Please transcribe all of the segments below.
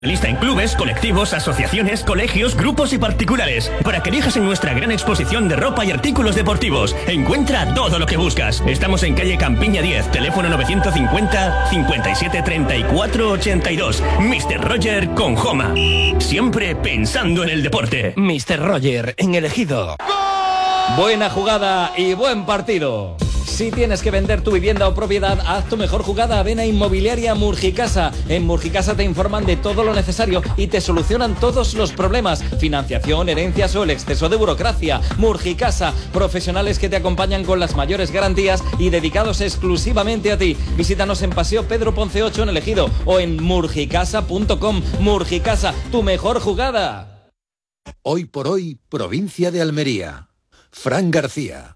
Lista en clubes, colectivos, asociaciones, colegios, grupos y particulares, para que elijas en nuestra gran exposición de ropa y artículos deportivos. Encuentra todo lo que buscas. Estamos en calle Campiña 10, teléfono 950 57 34 82. Mr. Roger con Joma. Siempre pensando en el deporte. Mr. Roger en El Ejido. Buena jugada y buen partido. Si tienes que vender tu vivienda o propiedad, haz tu mejor jugada. Ven a Inmobiliaria Murgicasa. En Murgicasa te informan de todo lo necesario y te solucionan todos los problemas. Financiación, herencias o el exceso de burocracia. Murgicasa, profesionales que te acompañan con las mayores garantías y dedicados exclusivamente a ti. Visítanos en Paseo Pedro Ponce 8 en El Ejido o en murgicasa.com. Murgicasa, tu mejor jugada. Hoy por hoy, provincia de Almería. Fran García.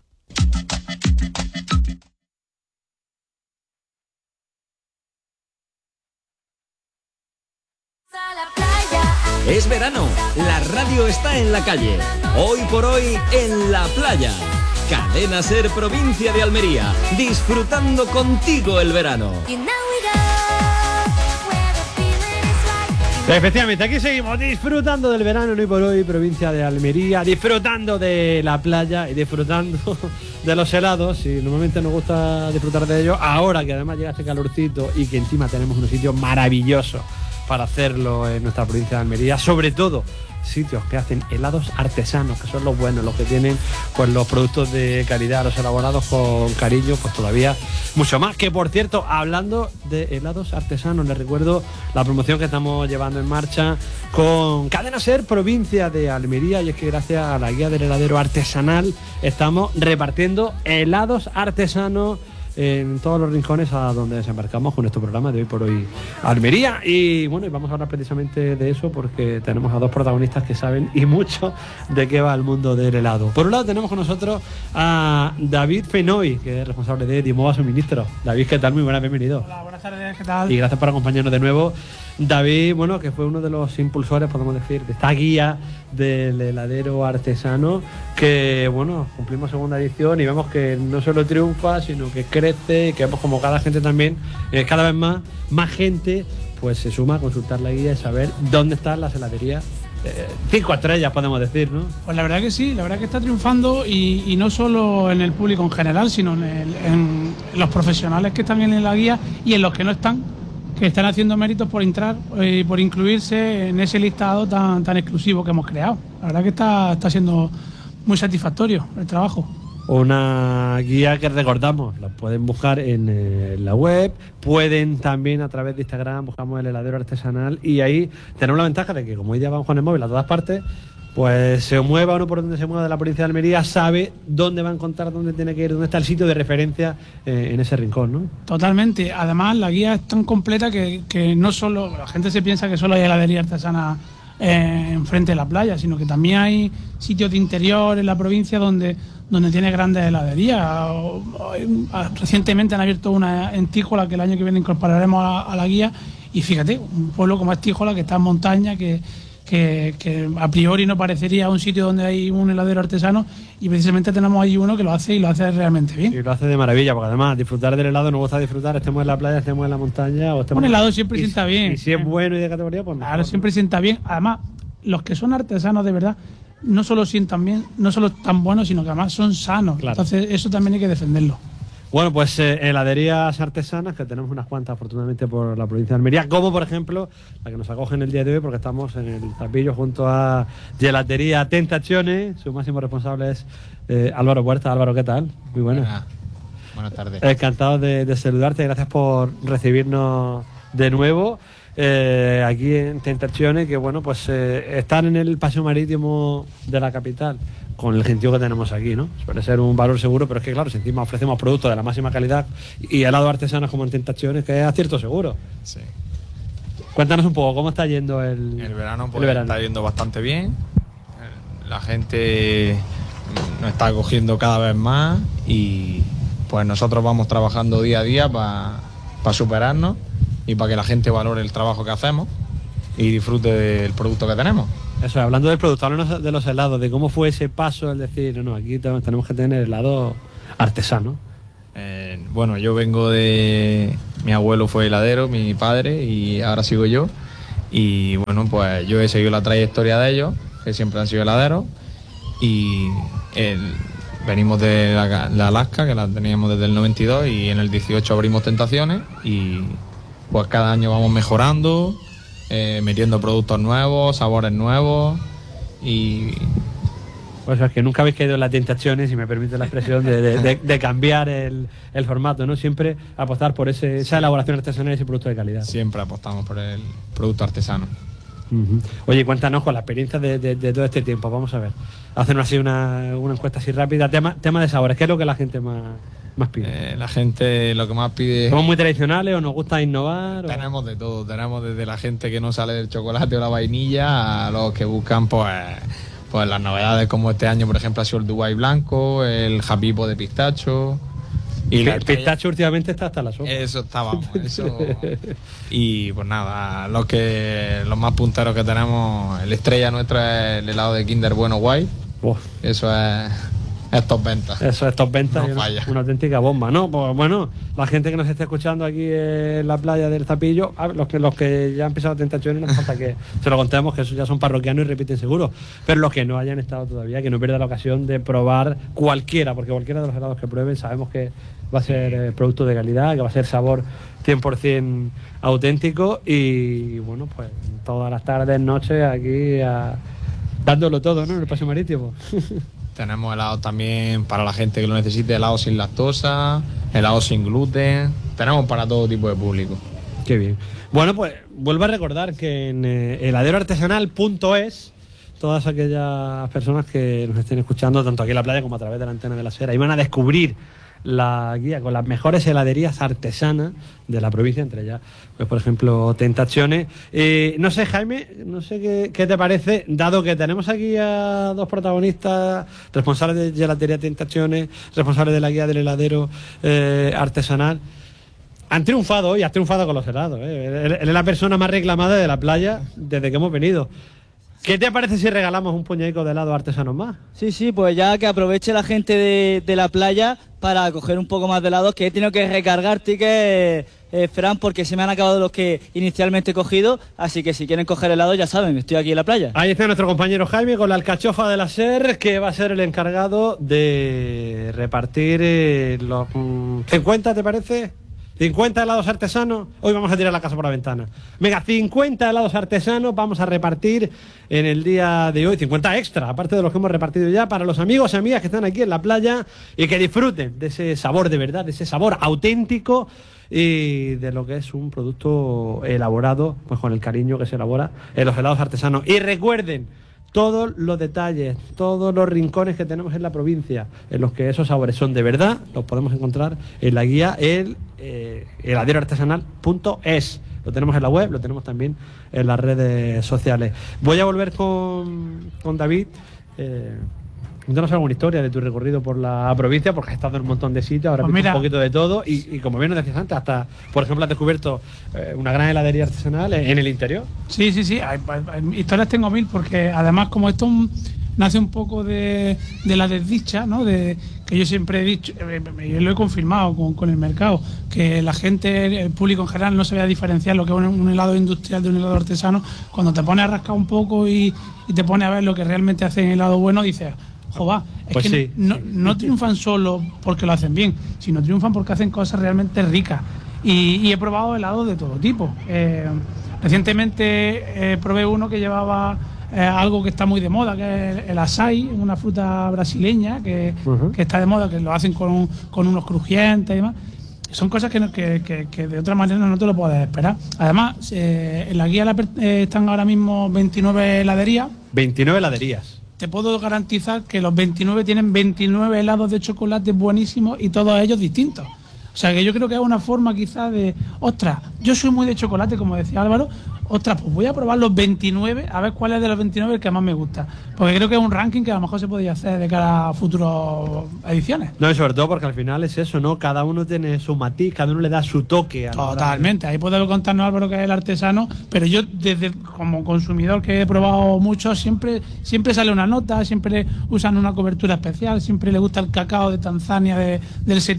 Es verano, la radio está en la calle. Hoy por hoy, en la playa. Cadena Ser, provincia de Almería. Disfrutando contigo el verano. Efectivamente, aquí seguimos disfrutando del verano, hoy por hoy, provincia de Almería, disfrutando de la playa y disfrutando de los helados. Y normalmente nos gusta disfrutar de ellos, ahora que además llega este calorcito y que encima tenemos unos sitios maravillosos para hacerlo en nuestra provincia de Almería, sobre todo sitios que hacen helados artesanos, que son los buenos, los que tienen pues los productos de calidad, los elaborados con cariño, pues todavía mucho más. Que por cierto, hablando de helados artesanos, les recuerdo la promoción que estamos llevando en marcha con Cadena Ser, provincia de Almería, y es que gracias a la guía del heladero artesanal estamos repartiendo helados artesanos en todos los rincones a donde desembarcamos con nuestro programa de Hoy por Hoy Almería. Y bueno, y vamos a hablar precisamente de eso porque tenemos a dos protagonistas que saben y mucho de qué va el mundo del helado. Por un lado tenemos con nosotros a David Fenoy, que es responsable de Dimova Suministro. David, ¿qué tal? Muy buenas, bienvenido. Hola, buenas tardes, ¿qué tal? Y gracias por acompañarnos de nuevo. David, bueno, que fue uno de los impulsores, podemos decir, de esta guía del heladero artesano, que bueno, cumplimos segunda edición y vemos que no solo triunfa, sino que crece, y que vemos como cada gente también, cada vez más gente pues se suma a consultar la guía y saber dónde están las heladerías 5 estrellas, podemos decir, ¿no? Pues la verdad que sí, la verdad que está triunfando y no solo en el público en general, sino en los profesionales que están en la guía y en los que no están, que están haciendo méritos por entrar y por incluirse en ese listado tan exclusivo que hemos creado. La verdad que está siendo muy satisfactorio el trabajo. Una guía que recordamos, la pueden buscar en la web, pueden también a través de Instagram, buscamos el heladero artesanal y ahí tenemos la ventaja de que como hoy día vamos con el móvil a todas partes, pues se mueva uno por donde se mueva de la provincia de Almería, sabe dónde va a encontrar, dónde tiene que ir, dónde está el sitio de referencia en ese rincón, ¿no? Totalmente. Además, la guía es tan completa que no solo, la gente se piensa que solo hay heladería artesana enfrente de la playa, sino que también hay sitios de interior en la provincia donde tiene grandes heladerías. Recientemente han abierto una en Tíjola, que el año que viene incorporaremos a la guía, y fíjate, un pueblo como es Tíjola, que está en montaña, que a priori no parecería un sitio donde hay un heladero artesano, y precisamente tenemos ahí uno que lo hace y lo hace realmente bien. Y lo hace de maravilla, porque además disfrutar del helado nos gusta disfrutar, estemos en la playa, estemos en la montaña o estemos... Un helado siempre sienta bien. Y si es bueno y de categoría, pues mejor. Claro, siempre sienta bien. Además, los que son artesanos de verdad no solo sientan bien, no solo están buenos, sino que además son sanos. Claro. Entonces eso también hay que defenderlo. Bueno, pues heladerías artesanas, que tenemos unas cuantas afortunadamente por la provincia de Almería, como por ejemplo la que nos acogen el día de hoy, porque estamos en el Zapillo junto a Gelatería Tentazione. Su máximo responsable es Álvaro Puerta. Álvaro, ¿qué tal? Muy buenas. Buenas tardes. Encantado de saludarte, gracias por recibirnos de nuevo aquí en Tentazione, que bueno, pues están en el paseo marítimo de la capital, con el gentío que tenemos aquí, ¿no? Suele ser un valor seguro, pero es que claro, si encima ofrecemos productos de la máxima calidad y helados artesanos como en Tentazione, que es acierto seguro. Sí. Cuéntanos un poco, ¿cómo está yendo el verano? Pues verano. Está yendo bastante bien. La gente nos está acogiendo cada vez más y pues nosotros vamos trabajando día a día para superarnos y para que la gente valore el trabajo que hacemos y disfrute del producto que tenemos. Eso, hablando del producto, háblanos de los helados, de cómo fue ese paso, el decir, no, aquí tenemos que tener helado artesano. Bueno, yo vengo de... Mi abuelo fue heladero, mi padre, y ahora sigo yo. Y bueno, pues yo he seguido la trayectoria de ellos, que siempre han sido heladeros, y venimos de la Alaska, que la teníamos desde el 92, y en el 18 abrimos Tentaciones, y pues cada año vamos mejorando, metiendo productos nuevos, sabores nuevos, y... Pues es que nunca habéis caído en las tentaciones, si me permite la expresión, de cambiar el formato, ¿no? Siempre apostar por esa elaboración artesanal y ese producto de calidad. Siempre apostamos por el producto artesano. Uh-huh. Oye, cuéntanos con la experiencia de todo este tiempo, vamos a ver. Hacernos así una encuesta así rápida. Tema de sabores, ¿qué es lo que la gente más pide? La gente lo que más pide... ¿Somos muy tradicionales o nos gusta innovar? Tenemos de todo, tenemos desde la gente que no sale del chocolate o la vainilla a los que buscan pues las novedades, como este año por ejemplo ha sido el Dubai blanco, el Habibo de pistacho. Y el pistacho últimamente está hasta la sopa. Eso está, vamos, eso. Y pues nada, los más punteros que tenemos, el estrella nuestra es el helado de Kinder Bueno Guay. Eso es top ventas. Eso es top ventas, no falla. Una auténtica bomba, ¿no? Pues bueno, la gente que nos esté escuchando aquí en la playa del Zapillo, los que ya han empezado Tentaciones, no hace falta que se lo contemos, que esos ya son parroquianos y repiten seguro. Pero los que no hayan estado todavía, que no pierdan la ocasión de probar cualquiera, porque cualquiera de los helados que prueben sabemos que va a ser producto de calidad, que va a ser sabor 100% auténtico, y bueno, pues todas las tardes, noches aquí dándolo todo, ¿no? En el Paseo Marítimo. Tenemos helados también para la gente que lo necesite, helados sin lactosa, helados sin gluten, tenemos para todo tipo de público. Qué bien. Bueno, pues vuelvo a recordar que en heladeroartesanal.es todas aquellas personas que nos estén escuchando, tanto aquí en la playa como a través de la antena de la Sera, y van a descubrir la guía con las mejores heladerías artesanas de la provincia, entre ellas, pues por ejemplo, Tentaciones. No sé, Jaime, no sé qué te parece, dado que tenemos aquí a dos protagonistas, responsables de Gelatería Tentaciones, responsables de la guía del heladero artesanal. Han triunfado y has triunfado con los helados, ¿eh? Él es la persona más reclamada de la playa desde que hemos venido. ¿Qué te parece si regalamos un puñadico de helados artesanos más? Sí, pues ya que aproveche la gente de la playa para coger un poco más de helados, que he tenido que recargar tickets, Fran, porque se me han acabado los que inicialmente he cogido, así que si quieren coger helados ya saben, estoy aquí en la playa. Ahí está nuestro compañero Jaime con la alcachofa de la SER, que va a ser el encargado de repartir los 50, ¿te parece? 50 helados artesanos, hoy vamos a tirar la casa por la ventana. Venga, 50 helados artesanos vamos a repartir en el día de hoy, 50 extra, aparte de los que hemos repartido ya, para los amigos y amigas que están aquí en la playa y que disfruten de ese sabor de verdad, de ese sabor auténtico y de lo que es un producto elaborado, pues con el cariño que se elabora en los helados artesanos. Y recuerden, todos los detalles, todos los rincones que tenemos en la provincia, en los que esos sabores son de verdad, los podemos encontrar en la guía heladeroartesanal.es. Lo tenemos en la web, lo tenemos también en las redes sociales. Voy a volver con David. Cuéntanos alguna historia de tu recorrido por la provincia, porque has estado en un montón de sitios, ahora pues un poquito de todo, y como bien nos decías antes, hasta, por ejemplo, has descubierto una gran heladería artesanal en el interior. Sí, hay historias tengo mil, porque además como esto nace un poco de la desdicha, ¿no? De que yo siempre he dicho, yo lo he confirmado con el mercado, que la gente, el público en general, no sabía diferenciar lo que es un helado industrial de un helado artesano. Cuando te pones a rascar un poco y te pones a ver lo que realmente hace un helado bueno, dices... Joder, es pues que sí. no triunfan solo porque lo hacen bien, sino triunfan porque hacen cosas realmente ricas. Y he probado helados de todo tipo. Recientemente probé uno que llevaba algo que está muy de moda, que es el açaí, una fruta brasileña que está de moda, que lo hacen con unos crujientes y demás. Son cosas que de otra manera no te lo puedes esperar. Además, en la guía están ahora mismo 29 heladerías. 29 heladerías. Te puedo garantizar que los 29 tienen 29 helados de chocolate buenísimos y todos ellos distintos. O sea que yo creo que es una forma quizás de, ostras, yo soy muy de chocolate, como decía Álvaro, ostras, pues voy a probar los 29, a ver cuál es de los 29 el que más me gusta. Porque creo que es un ranking que a lo mejor se podría hacer de cara a futuras ediciones. No, y sobre todo porque al final es eso, ¿no? Cada uno tiene su matiz, cada uno le da su toque. Totalmente, ahí puede contarnos Álvaro que es el artesano, pero yo desde como consumidor que he probado mucho, siempre sale una nota, siempre usan una cobertura especial, siempre le gusta el cacao de Tanzania del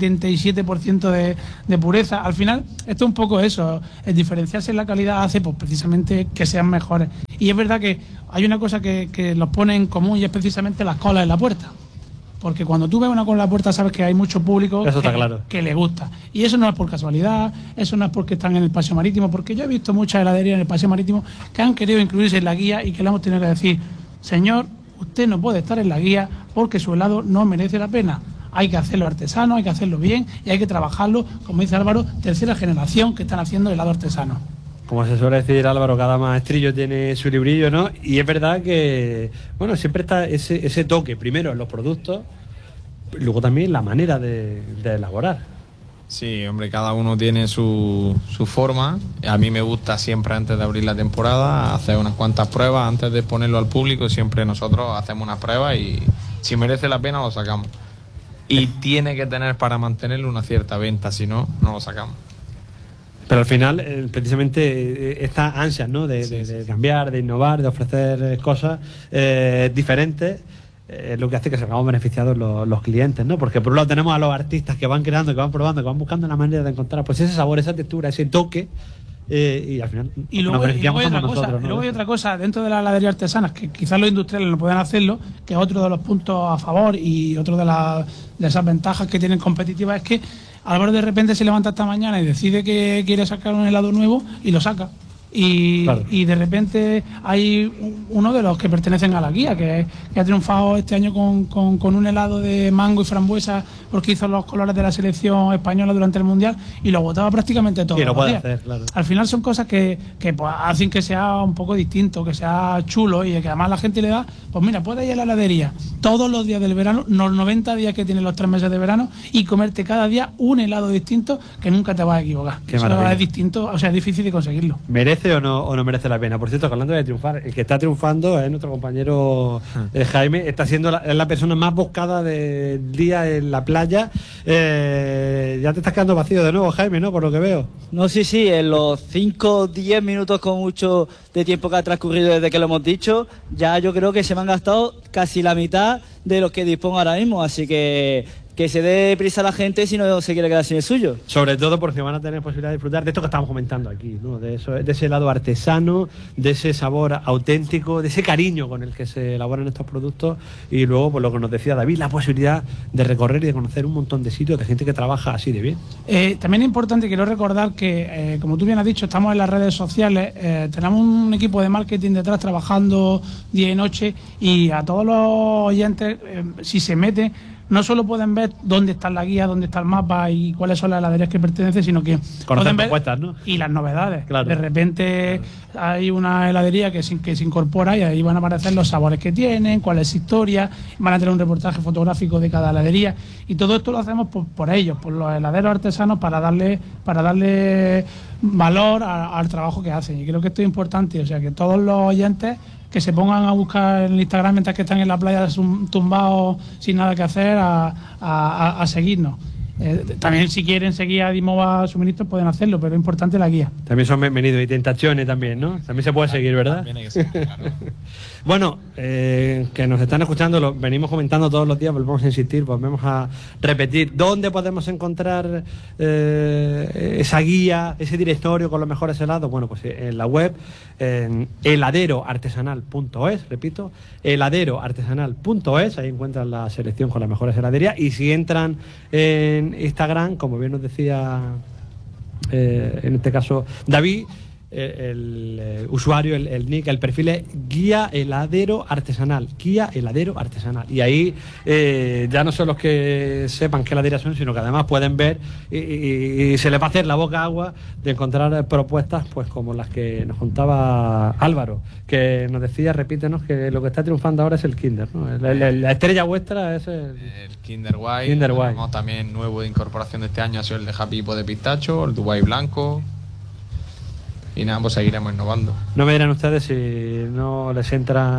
77% de pureza. Al final, esto es un poco eso, el diferenciarse en la calidad hace pues precisamente precisamente que sean mejores. Y es verdad que hay una cosa que los pone en común y es precisamente las colas en la puerta. Porque cuando tú ves una cola en la puerta sabes que hay mucho público que le gusta. Y eso no es por casualidad, eso no es porque están en el Paseo Marítimo, porque yo he visto muchas heladerías en el Paseo Marítimo que han querido incluirse en la guía y que le hemos tenido que decir, señor, usted no puede estar en la guía porque su helado no merece la pena. Hay que hacerlo artesano, hay que hacerlo bien y hay que trabajarlo, como dice Álvaro, tercera generación que están haciendo helado artesano. Como se suele decir, Álvaro, cada maestrillo tiene su librillo, ¿no? Y es verdad que, bueno, siempre está ese toque, primero en los productos, luego también la manera de elaborar. Sí, hombre, cada uno tiene su forma. A mí me gusta siempre, antes de abrir la temporada, hacer unas cuantas pruebas antes de ponerlo al público. Siempre nosotros hacemos unas pruebas y si merece la pena lo sacamos. Y tiene que tener para mantenerlo una cierta venta, si no, no lo sacamos. Pero al final, precisamente, esta ansia, ¿no? De cambiar, de innovar, de ofrecer cosas diferentes, es lo que hace que salgamos beneficiados los clientes, ¿no? Porque por un lado tenemos a los artistas que van creando, que van probando, que van buscando la manera de encontrar pues ese sabor, esa textura, ese toque, y al final nos beneficiamos nosotros, ¿no? Y luego hay otra cosa dentro de las heladerías artesanas, que quizás los industriales no pueden hacerlo, que es otro de los puntos a favor y otro de esas ventajas que tienen competitivas, es que Álvaro de repente se levanta esta mañana y decide que quiere sacar un helado nuevo y lo saca. Y de repente hay uno de los que pertenecen a la guía que ha triunfado este año con un helado de mango y frambuesa porque hizo los colores de la selección española durante el Mundial y lo votaba prácticamente todo. Y lo puede hacer, claro. Al final son cosas que pues, hacen que sea un poco distinto, que sea chulo y que además la gente le da, pues mira, puedes ir a la heladería todos los días del verano, los 90 días que tienen los 3 meses de verano y comerte cada día un helado distinto que nunca te vas a equivocar. Eso es distinto, o sea, es difícil de conseguirlo. ¿Merece o no merece la pena? Por cierto, hablando de triunfar, el que está triunfando es nuestro compañero Jaime, está siendo la persona más buscada del día en la playa. Ya te estás quedando vacío de nuevo, Jaime, ¿no? Por lo que veo. No, sí, en los 5 o 10 minutos con mucho de tiempo que ha transcurrido desde que lo hemos dicho, ya yo creo que se me han gastado casi la mitad de los que dispongo ahora mismo, así que se dé prisa a la gente si no se quiere quedar sin el suyo. Sobre todo porque van a tener posibilidad de disfrutar de esto que estamos comentando aquí, ¿no? De ese lado artesano, de ese sabor auténtico, de ese cariño con el que se elaboran estos productos y luego, por lo que nos decía David, la posibilidad de recorrer y de conocer un montón de sitios de gente que trabaja así de bien. También es importante, quiero recordar que, como tú bien has dicho, estamos en las redes sociales, tenemos un equipo de marketing detrás trabajando día y noche y a todos los oyentes, si se meten, no solo pueden ver dónde está la guía, dónde está el mapa y cuáles son las heladerías que pertenecen, sino que pueden ver propuestas, ¿no? Y las novedades. Claro. De repente hay una heladería que se incorpora y ahí van a aparecer los sabores que tienen, cuál es su historia, van a tener un reportaje fotográfico de cada heladería y todo esto lo hacemos por ellos, por los heladeros artesanos, para darle valor al trabajo que hacen. Y creo que esto es importante, o sea, que todos los oyentes que se pongan a buscar en el Instagram mientras que están en la playa tumbados sin nada que hacer a seguirnos. También si quieren seguir a Dimova Suministros pueden hacerlo, pero es importante la guía. También son bienvenidos y tentaciones también, ¿no? También se puede seguir, ¿verdad? También hay que seguir, claro. Bueno, que nos están escuchando, lo venimos comentando todos los días, volvemos a insistir, volvemos a repetir. ¿Dónde podemos encontrar esa guía, ese directorio con los mejores helados? Bueno, pues en la web, en heladeroartesanal.es, repito, heladeroartesanal.es, ahí encuentran la selección con las mejores heladerías. Y si entran en Instagram, como bien nos decía en este caso David, el usuario, el nick, el perfil es Guía Heladero Artesanal, y ahí ya no son los que sepan qué heladerías son, sino que además pueden ver y se les va a hacer la boca agua de encontrar propuestas pues como las que nos contaba Álvaro, que nos decía, repítenos, que lo que está triunfando ahora es el Kinder, ¿no? La estrella vuestra es el Kinder White. Tenemos también nuevo de incorporación de este año ha sido el de Happy Hippo de pistacho, el Dubai blanco. Y nada, pues seguiremos innovando. No me dirán ustedes si no les entra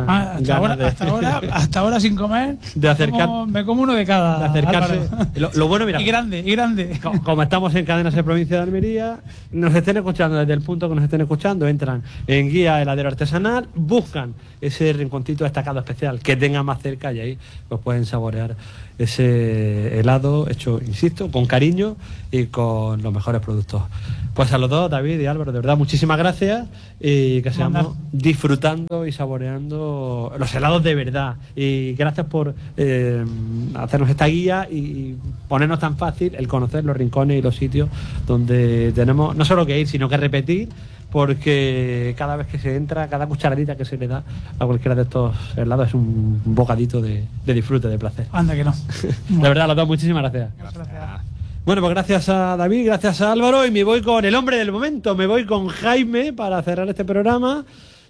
hasta ahora sin comer, de acercar, me como uno de cada. De acercarse. Lo bueno, mira, y grande. Como estamos en Cadenas de Provincia de Almería, nos estén escuchando desde el punto que nos estén escuchando, entran en Guía Heladero Artesanal, buscan ese rinconcito destacado especial que tengan más cerca y ahí pues pueden saborear ese helado hecho, insisto, con cariño y con los mejores productos. Pues a los dos, David y Álvaro, de verdad, muchísimas muchísimas gracias y que sigamos disfrutando y saboreando los helados de verdad. Y gracias por hacernos esta guía y ponernos tan fácil el conocer los rincones y los sitios donde tenemos no solo que ir, sino que repetir, porque cada vez que se entra, cada cucharadita que se le da a cualquiera de estos helados es un bocadito de disfrute, de placer. Anda que no. De verdad, los dos, muchísimas gracias. Bueno, pues gracias a David, gracias a Álvaro, y me voy con el hombre del momento, me voy con Jaime para cerrar este programa,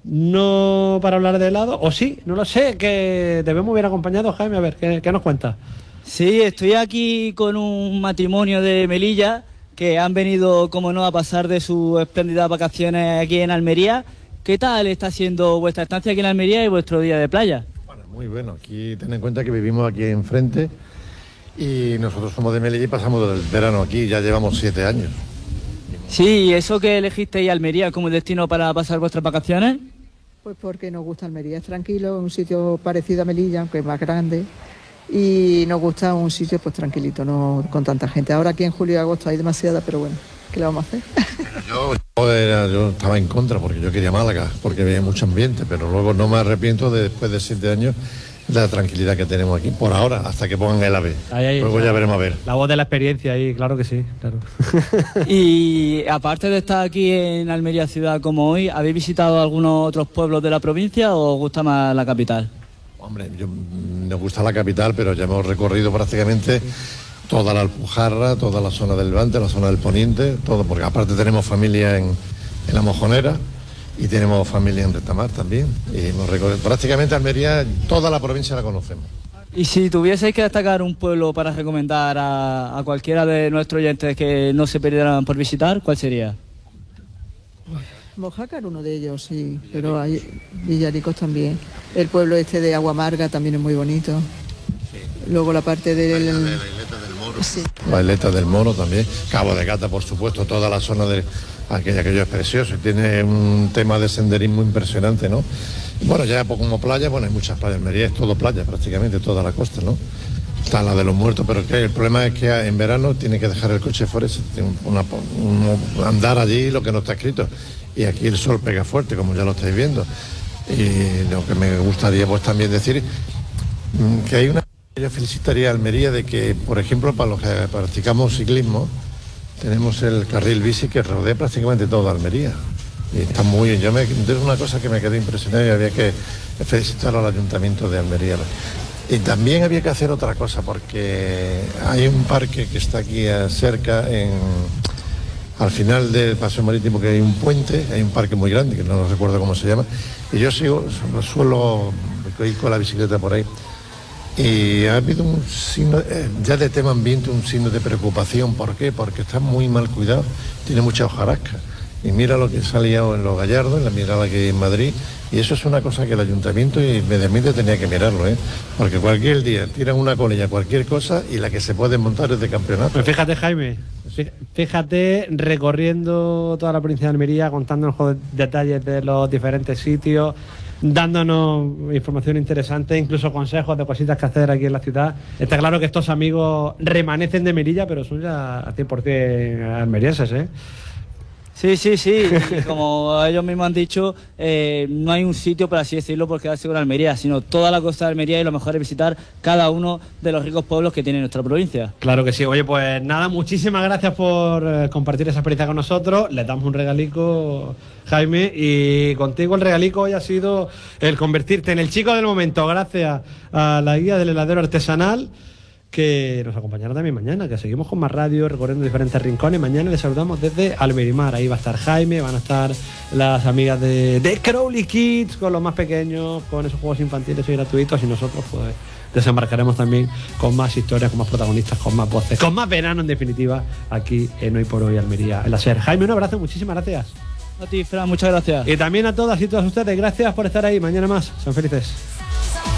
no para hablar de helado, o sí, no lo sé, que te veo muy bien acompañado, Jaime, a ver, ¿qué nos cuentas? Sí, estoy aquí con un matrimonio de Melilla que han venido, como no, a pasar de sus espléndidas vacaciones aquí en Almería. ¿Qué tal está siendo vuestra estancia aquí en Almería y vuestro día de playa? Bueno, muy bueno, aquí ten en cuenta que vivimos aquí enfrente. Y nosotros somos de Melilla y pasamos el verano aquí, ya llevamos 7 años. Sí, ¿y eso que elegisteis Almería como destino para pasar vuestras vacaciones? Pues porque nos gusta Almería, es tranquilo, es un sitio parecido a Melilla, aunque es más grande, y nos gusta un sitio pues tranquilito, no con tanta gente. Ahora aquí en julio y agosto hay demasiada, pero bueno, ¿qué le vamos a hacer? Yo estaba en contra porque yo quería Málaga, porque había mucho ambiente, pero luego no me arrepiento después de 7 años de la tranquilidad que tenemos aquí, por ahora, hasta que pongan el AVE. Luego ya veremos a ver. La voz de la experiencia ahí, claro que sí, claro. Y aparte de estar aquí en Almería ciudad como hoy, ¿habéis visitado algunos otros pueblos de la provincia o os gusta más la capital? Hombre, nos gusta la capital, pero ya hemos recorrido prácticamente toda la Alpujarra, toda la zona del Levante, la zona del Poniente, todo, porque aparte tenemos familia en La Mojonera, y tenemos familia en Retamar también. Y hemos recorrido prácticamente Almería, toda la provincia la conocemos. Y si tuvieseis que destacar un pueblo para recomendar a cualquiera de nuestros oyentes que no se perdieran por visitar, ¿cuál sería? Mojácar, uno de ellos, sí, pero hay Villaricos también. El pueblo este de Aguamarga también es muy bonito. Luego la parte del... La isleta del Moro. Sí. La isleta del Moro también. Cabo de Gata, por supuesto, toda la zona de... Aquello es precioso y tiene un tema de senderismo impresionante, ¿no? Bueno, ya como playa, bueno, hay muchas playas. Almería es todo playa, prácticamente toda la costa, ¿no? Está la de los Muertos, pero el problema es que en verano tiene que dejar el coche fuera, andar allí lo que no está escrito. Y aquí el sol pega fuerte, como ya lo estáis viendo. Y lo que me gustaría pues también decir que hay una... Yo felicitaría a Almería de que, por ejemplo, para los que practicamos ciclismo, tenemos el carril bici que rodea prácticamente toda Almería. Y está muy bien. Es una cosa que me quedé impresionado y había que felicitar al Ayuntamiento de Almería. Y también había que hacer otra cosa, porque hay un parque que está aquí cerca, al final del paseo marítimo, que hay un puente, hay un parque muy grande, que no recuerdo cómo se llama, y yo suelo ir con la bicicleta por ahí. Y ha habido un signo, ya de tema ambiente, un signo de preocupación. ¿Por qué? Porque está muy mal cuidado, tiene mucha hojarasca. Y mira lo que salía en Los Gallardos, mira la que hay en Madrid, y eso es una cosa que el Ayuntamiento y Medio Ambiente tenía que mirarlo, porque cualquier día tiran una colilla, cualquier cosa, y la que se puede montar es de campeonato. Pues fíjate, Jaime, fíjate recorriendo toda la provincia de Almería, contándonos detalles de los diferentes sitios, dándonos información interesante, incluso consejos de cositas que hacer aquí en la ciudad. Está claro que estos amigos remanecen de Melilla, pero son ya a 100% almerienses, ¿eh? Sí. Y como ellos mismos han dicho, no hay un sitio, por así decirlo, por quedarse con Almería, sino toda la costa de Almería, y lo mejor es visitar cada uno de los ricos pueblos que tiene nuestra provincia. Claro que sí. Oye, pues nada, muchísimas gracias por compartir esa experiencia con nosotros. Les damos un regalico, Jaime, y contigo el regalico hoy ha sido el convertirte en el chico del momento, gracias a la guía del heladero artesanal, que nos acompañará también mañana, que seguimos con más radio, recorriendo diferentes rincones. Mañana les saludamos desde Almerimar. Ahí va a estar Jaime, van a estar las amigas de Crowley Kids, con los más pequeños, con esos juegos infantiles y gratuitos, y nosotros pues desembarcaremos también con más historias, con más protagonistas, con más voces, con más verano, en definitiva, aquí en Hoy por Hoy Almería, en la SER. Jaime, un abrazo, muchísimas gracias. A ti, Fran, muchas gracias. Y también a todas y todas ustedes, gracias por estar ahí. Mañana más, sean felices.